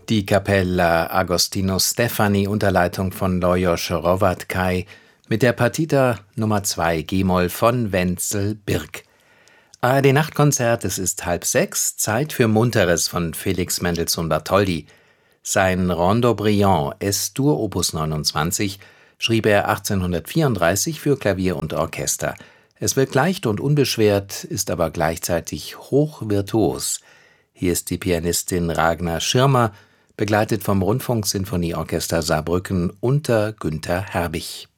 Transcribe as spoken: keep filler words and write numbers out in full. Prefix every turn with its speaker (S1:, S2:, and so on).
S1: Die Kapella Agostino Stefani unter Leitung von Lajos Hrovatkay mit der Partita Nummer zwei G-Moll von Wenzel Birk. A R D Nachtkonzert, es ist halb sechs, Zeit für Munteres von Felix Mendelssohn Bartholdy. Sein Rondo Brillant Es-Dur Opus neunundzwanzig schrieb er achtzehnhundertvierunddreißig für Klavier und Orchester. Es wirkt leicht und unbeschwert, ist aber gleichzeitig hochvirtuos. Hier ist die Pianistin Ragnar Schirmer, begleitet vom Rundfunksinfonieorchester Saarbrücken unter Günther Herbig.